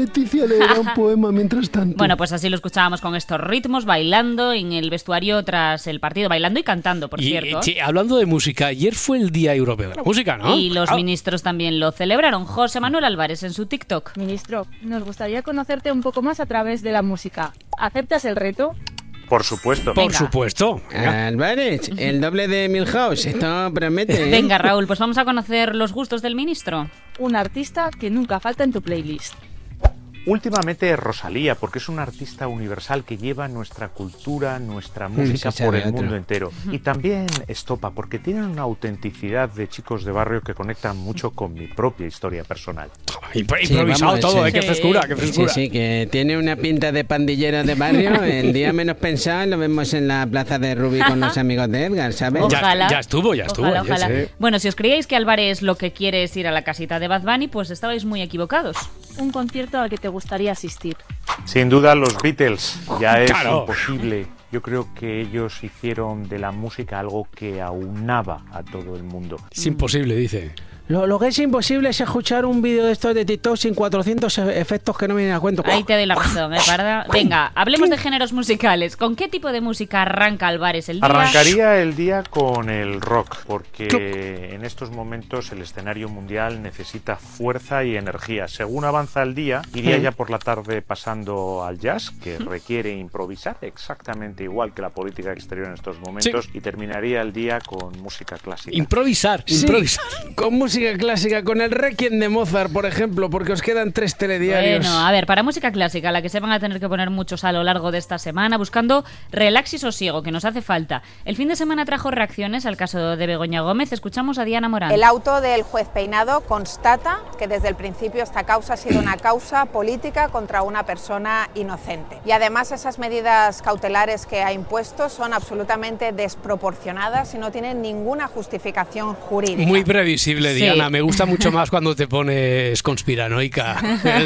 Leticia leerá un poema mientras tanto. Bueno, pues así lo escuchábamos con estos ritmos, bailando en el vestuario tras el partido, bailando y cantando, por cierto. Sí, hablando de música, ayer fue el Día Europeo de la Música, ¿no? Y los ministros también lo celebraron. José Manuel Álvarez en su TikTok. Ministro, nos gustaría conocerte un poco más a través de la música. ¿Aceptas el reto? Por supuesto. Por supuesto. Álvarez, el doble de Milhouse, esto promete. Venga, Raúl, pues vamos a conocer los gustos del ministro. Un artista que nunca falta en tu playlist. Últimamente Rosalía, porque es una artista universal que lleva nuestra cultura, nuestra música por el mundo entero. Y también Estopa, porque tienen una autenticidad de chicos de barrio que conectan mucho con mi propia historia personal. Improvisado todo, qué frescura, qué frescura. Sí, que tiene una pinta de pandillero de barrio. El día menos pensado lo vemos en la plaza de Rubí con los amigos de Edgar, ¿sabes? Ojalá. Ya estuvo. Ojalá. Bueno, si os creíais que Álvarez lo que quiere es ir a la casita de Bad Bunny, pues estabais muy equivocados. Un concierto al que te gustaría asistir. Sin duda los Beatles, ya es imposible. Yo creo que ellos hicieron de la música algo que aunaba a todo el mundo. Es imposible, dice. Lo que es imposible es escuchar un vídeo de estos de TikTok sin 400 efectos que no vienen a cuento. Ahí te doy la razón, Parda. Venga, hablemos de géneros musicales. ¿Con qué tipo de música arranca Álvarez el día? Arrancaría el día con el rock, porque en estos momentos el escenario mundial necesita fuerza y energía. Según avanza el día, iría ya por la tarde pasando al jazz, que requiere improvisar exactamente igual que la política exterior en estos momentos, y terminaría el día con música clásica. Improvisar. Con música clásica, con el Requiem de Mozart, por ejemplo, porque os quedan 3 telediarios. Bueno, a ver, para música clásica, la que se van a tener que poner muchos a lo largo de esta semana, buscando relax y sosiego, que nos hace falta. El fin de semana trajo reacciones al caso de Begoña Gómez. Escuchamos a Diana Morán. El auto del juez Peinado constata que desde el principio esta causa ha sido una causa política contra una persona inocente. Y además esas medidas cautelares que ha impuesto son absolutamente desproporcionadas y no tienen ninguna justificación jurídica. Muy previsible, Diana, me gusta mucho más cuando te pones conspiranoica.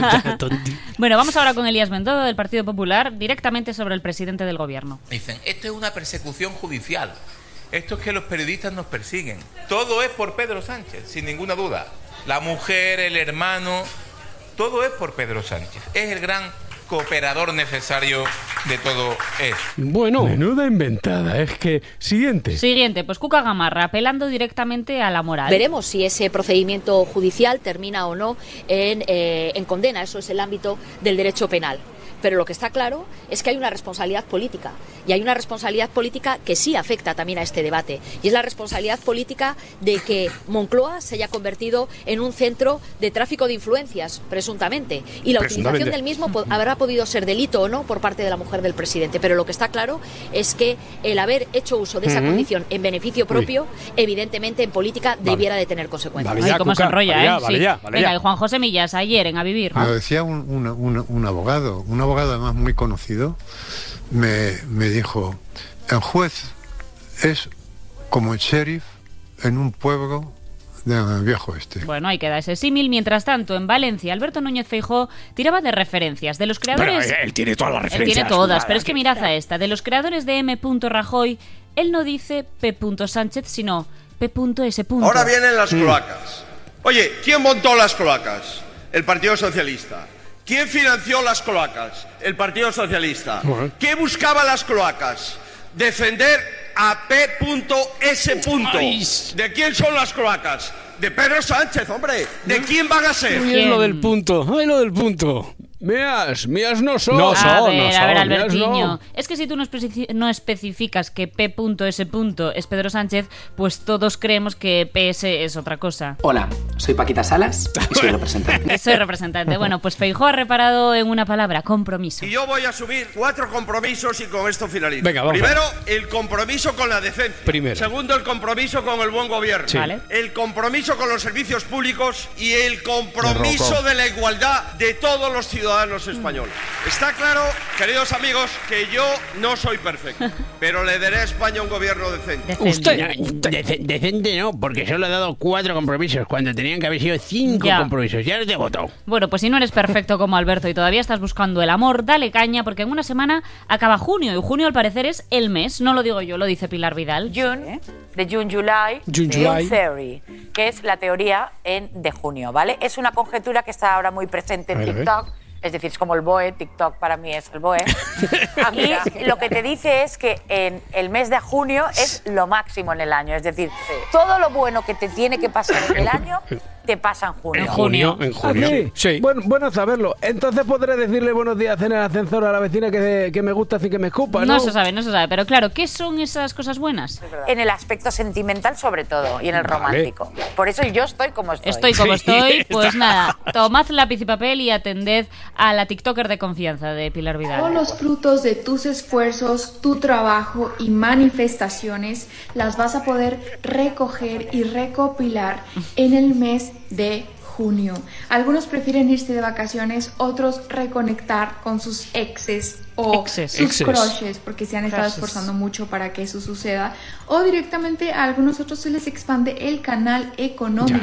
Bueno, vamos ahora con Elías Bendodo del Partido Popular, directamente sobre el presidente del gobierno. Dicen, esto es una persecución judicial, esto es que los periodistas nos persiguen. Todo es por Pedro Sánchez, sin ninguna duda. La mujer, el hermano, todo es por Pedro Sánchez. Es el gran cooperador necesario de todo esto. Bueno, menuda inventada, es que... Siguiente, pues Cuca Gamarra, apelando directamente a la moral. Veremos si ese procedimiento judicial termina o no en condena. Eso es el ámbito del derecho penal. Pero lo que está claro es que hay una responsabilidad política, y hay una responsabilidad política que sí afecta también a este debate, y es la responsabilidad política de que Moncloa se haya convertido en un centro de tráfico de influencias, presuntamente, y la utilización del mismo habrá podido ser delito o no por parte de la mujer del presidente, pero lo que está claro es que el haber hecho uso de esa condición en beneficio propio, evidentemente en política debiera de tener consecuencias. Vale, Ay, cómo se enrolla, vale ya. Venga, y Juan José Millas, ayer en A Vivir. Me lo decía un abogado además muy conocido, me dijo, el juez es como el sheriff en un pueblo del viejo este. Bueno, ahí queda ese símil. Mientras tanto, en Valencia, Alberto Núñez Feijóo tiraba de referencias. De los creadores... Pero él tiene todas las referencias. Él tiene todas, pero es que mirad a esta. De los creadores de M. Rajoy, él no dice P. Sánchez, sino P.S. Ahora vienen las cloacas. Oye, ¿quién montó las cloacas? El Partido Socialista. ¿Quién financió las cloacas? El Partido Socialista. ¿Qué buscaba las cloacas? Defender a P.S. ¿De quién son las cloacas? De Pedro Sánchez, hombre. ¿De quién van a ser? Muy bien lo del punto. Ay, lo del punto. Mías no son. A ver, Albertiño. No. Es que si tú no especificas que P.S. es Pedro Sánchez, pues todos creemos que PS es otra cosa. Hola, soy Paquita Salas y soy representante. Soy representante. Bueno, pues Feijóo ha reparado en una palabra, compromiso. Y yo voy a asumir 4 compromisos y con esto finalizo. Venga, vamos. Primero, el compromiso con la decencia. Primero. Segundo, el compromiso con el buen gobierno. Sí. Vale. El compromiso con los servicios públicos y el compromiso de la igualdad de todos los ciudadanos españoles. Está claro, queridos amigos, que yo no soy perfecto, pero le daré a España un gobierno decente. Decente no, porque solo he dado 4 compromisos cuando tenían que haber sido 5 compromisos. Ya los he votado. Bueno, pues si no eres perfecto como Alberto y todavía estás buscando el amor, dale caña, porque en una semana acaba junio, y junio al parecer es el mes, no lo digo yo, lo dice Pilar Vidal. June July Theory, que es la teoría de junio, ¿vale? Es una conjetura que está ahora muy presente en TikTok, Es decir, es como el BOE, TikTok para mí es el BOE. Y lo que te dice es que en el mes de junio es lo máximo en el año. Es decir, todo lo bueno que te tiene que pasar en el año te pasa en junio. En junio. Sí. Bueno saberlo. Entonces podré decirle buenos días en el ascensor a la vecina que me gusta sin que me escupa, ¿no? No se sabe. Pero claro, ¿qué son esas cosas buenas? En el aspecto sentimental sobre todo y en el romántico. Por eso yo estoy como estoy. Estoy como estoy, pues nada, tomad lápiz y papel y atended a la TikToker de confianza de Pilar Vidal. Todos los frutos de tus esfuerzos, tu trabajo y manifestaciones las vas a poder recoger y recopilar en el mes de junio. Algunos prefieren irse de vacaciones, otros reconectar con sus exes o sus crushes, porque se han estado esforzando mucho para que eso suceda, o directamente a algunos otros se les expande el canal económico.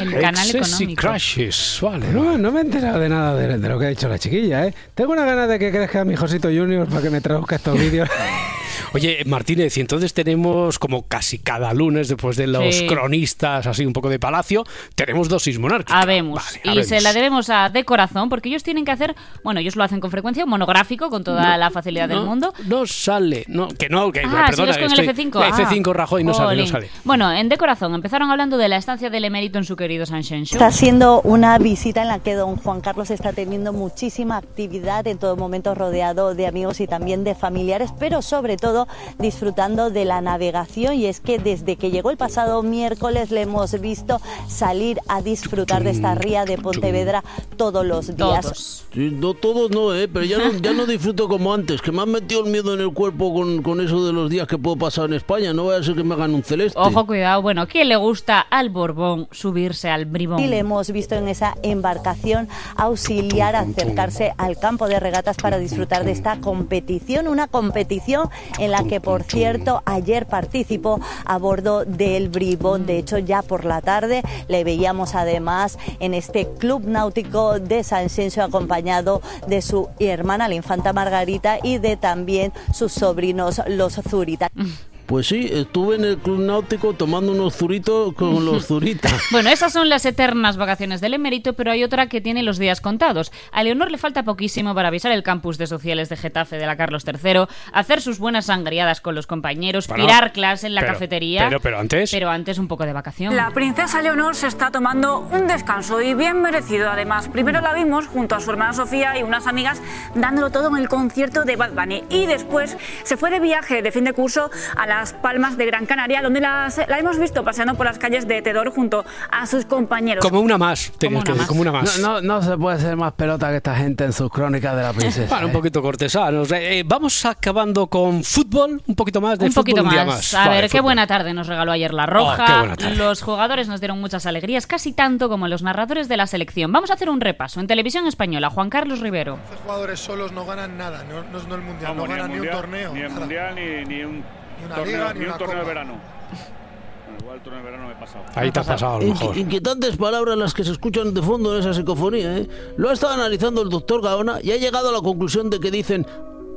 Y crushes, vale. No me he enterado de nada de lo que ha dicho la chiquilla, ¿eh? Tengo una ganas de que crezca mi Josito Junior para que me traduzca estos vídeos. Oye, Martínez, y entonces tenemos como casi cada lunes, después de los cronistas así un poco de palacio, tenemos dosis monárquica. Habemos. Se la debemos a De Corazón, porque ellos tienen que hacer, ellos lo hacen con frecuencia, un monográfico con toda la facilidad del mundo. No sale, perdona. ¿Sigues con el F5? F5 Rajoy no sale. Bueno, en De Corazón empezaron hablando de la estancia del emérito en su querido Sanxenxo. Está siendo una visita en la que don Juan Carlos está teniendo muchísima actividad, en todo momento rodeado de amigos y también de familiares, pero sobre todo disfrutando de la navegación, y es que desde que llegó el pasado miércoles le hemos visto salir a disfrutar de esta ría de Pontevedra todos los días. Sí, no todos pero ya no disfruto como antes, que me han metido el miedo en el cuerpo con eso de los días que puedo pasar en España. No vaya a ser que me hagan un celeste. Ojo, cuidado. Bueno, ¿quién le gusta al Borbón subirse al bribón? Y le hemos visto en esa embarcación auxiliar acercarse al campo de regatas para disfrutar de esta competición, una competición en la que, por cierto, ayer participó a bordo del bribón. De hecho, ya por la tarde le veíamos además en este club náutico de Sanxenxo, acompañado de su hermana, la infanta Margarita, y de también sus sobrinos, los Zurita. Pues sí, estuve en el club náutico tomando unos zuritos con los zuritas. Bueno, esas son las eternas vacaciones del emérito, pero hay otra que tiene los días contados. A Leonor le falta poquísimo para avisar el campus de sociales de Getafe de la Carlos III, hacer sus buenas sangriadas con los compañeros, tirar clase en la cafetería. Pero antes un poco de vacación. La princesa Leonor se está tomando un descanso, y bien merecido además. Primero la vimos junto a su hermana Sofía y unas amigas dándolo todo en el concierto de Bad Bunny, y después se fue de viaje de fin de curso a Las Palmas de Gran Canaria, donde la hemos visto paseando por las calles de Tedor junto a sus compañeros. Como una más, como una más. No se puede ser más pelota que esta gente en sus crónicas de la princesa. Bueno, un poquito cortesanos. Vamos acabando con fútbol, un poquito más de fútbol. Un día más. A ver, qué buena tarde nos regaló ayer La Roja. Los jugadores nos dieron muchas alegrías, casi tanto como los narradores de la selección. Vamos a hacer un repaso. En Televisión Española, Juan Carlos Rivero. Los jugadores solos no ganan nada, no el mundial, no ganan ni un torneo. Ni el mundial ni un torneo de verano. Igual el torneo de verano me he pasado. Ahí te has pasado a lo mejor. Inquietantes palabras las que se escuchan de fondo en esa psicofonía, ¿eh? Lo ha estado analizando el doctor Gaona y ha llegado a la conclusión de que dicen: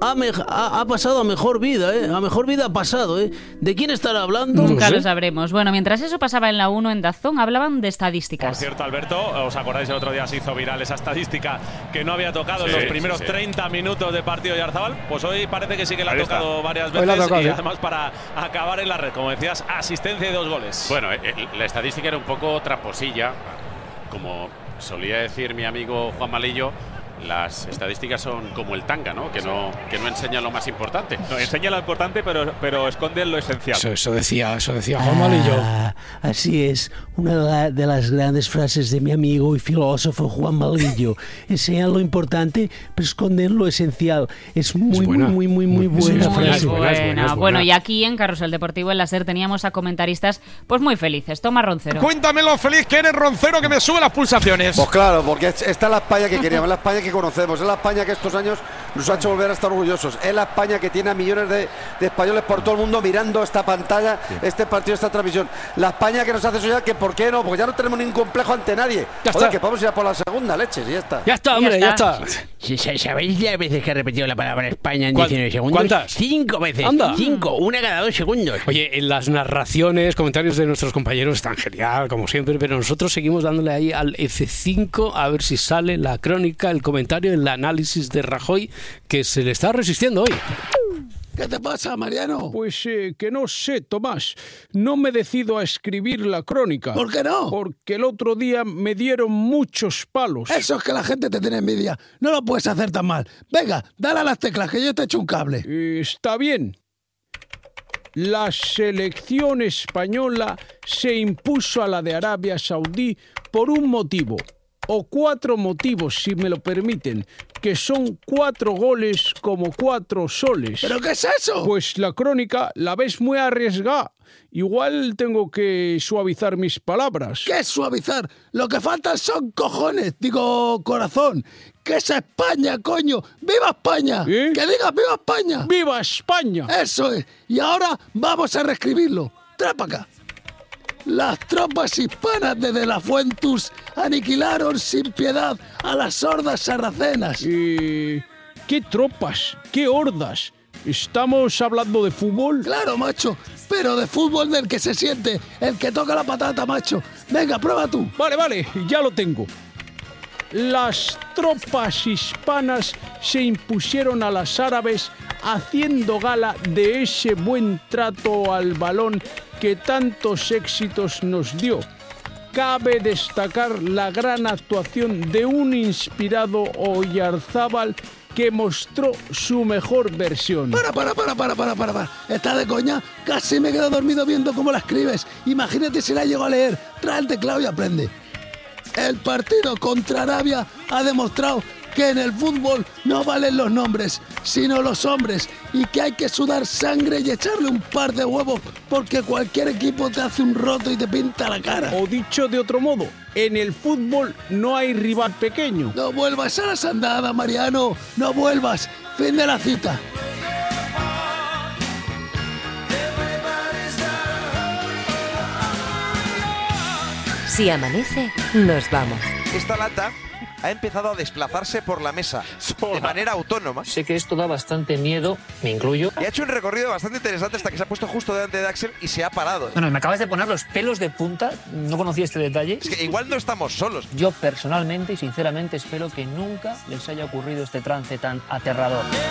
ha pasado a mejor vida, a mejor vida ha pasado, ¿De quién estará hablando? Nunca lo sabremos. Bueno, mientras eso pasaba en la 1 en DAZN, hablaban de estadísticas. Por cierto, Alberto, ¿os acordáis? El otro día se hizo viral esa estadística que no había tocado en los primeros 30 minutos de partido de Oyarzabal. Pues hoy parece que sí que la ha tocado varias veces, y además para acabar en la red, como decías, asistencia y 2 goles. Bueno, la estadística era un poco tramposilla, como solía decir mi amigo Juan Malillo. Las estadísticas son como el tanga, ¿no? Que no enseñan lo más importante. No, enseña lo importante, pero esconden lo esencial. Eso decía Juan Malillo. Así es, una de las grandes frases de mi amigo y filósofo Juan Malillo. Enseñan lo importante, pero esconden lo esencial. Es muy buena frase. Bueno, y aquí en Carrusel Deportivo en la SER teníamos a comentaristas pues muy felices. Toma, Roncero. Cuéntame lo feliz que eres, Roncero, que me sube las pulsaciones. Pues claro, porque esta es la España que queríamos, la España que conocemos, es la España que estos años nos ha hecho volver a estar orgullosos. Es la España que tiene a millones de españoles por todo el mundo mirando esta pantalla, este partido, esta transmisión. La España que nos hace soñar que ¿por qué no? Porque ya no tenemos ningún complejo ante nadie. Joder, que podemos ir a por la segunda, leches, y ya está. Ya está, hombre, ya está. ¿Sabéis las veces que he repetido la palabra España en 19 segundos? ¿Cuántas? 5 veces. Anda. 5, una cada 2 segundos. Oye, en las narraciones, comentarios de nuestros compañeros están genial, como siempre, pero nosotros seguimos dándole ahí al F5 a ver si sale la crónica, el comentario, el análisis de Rajoy, que se le está resistiendo hoy. ¿Qué te pasa, Mariano? Pues que no sé, Tomás. No me decido a escribir la crónica. ¿Por qué no? Porque el otro día me dieron muchos palos. Eso es que la gente te tiene envidia. No lo puedes hacer tan mal. Venga, dale a las teclas, que yo te echo un cable. Está bien. La selección española se impuso a la de Arabia Saudí por un motivo, o 4 motivos, si me lo permiten, que son 4 goles como 4 soles. ¿Pero qué es eso? Pues la crónica la ves muy arriesgada. Igual tengo que suavizar mis palabras. ¿Qué es suavizar? Lo que faltan son cojones, digo corazón. ¡Que es España, coño! ¡Viva España! ¿Eh? ¡Que digas ¡viva España! ¡Viva España! Eso es. Y ahora vamos a reescribirlo. Trae para acá. Las tropas hispanas de la Fuentus aniquilaron sin piedad a las hordas sarracenas. ¿Qué tropas? ¿Qué hordas? ¿Estamos hablando de fútbol? Claro, macho, pero de fútbol del que se siente, el que toca la patata, macho. Venga, prueba tú. Vale, ya lo tengo. Las tropas hispanas se impusieron a las árabes haciendo gala de ese buen trato al balón que tantos éxitos nos dio. Cabe destacar la gran actuación de un inspirado Oyarzábal que mostró su mejor versión. Para. ¿Estás de coña? Casi me quedo dormido viendo cómo la escribes. Imagínate si la llego a leer. Trae el teclado y aprende. El partido contra Arabia ha demostrado que en el fútbol no valen los nombres, sino los hombres, y que hay que sudar sangre y echarle un par de huevos porque cualquier equipo te hace un roto y te pinta la cara. O dicho de otro modo, en el fútbol no hay rival pequeño. No vuelvas a las andadas, Mariano, no vuelvas. Fin de la cita. Si amanece, nos vamos. Esta lata ha empezado a desplazarse por la mesa de manera autónoma. Sé que esto da bastante miedo, me incluyo. Y ha hecho un recorrido bastante interesante hasta que se ha puesto justo delante de Axel y se ha parado. Bueno, me acabas de poner los pelos de punta, no conocía este detalle. Es que igual no estamos solos. Yo personalmente y sinceramente espero que nunca les haya ocurrido este trance tan aterrador.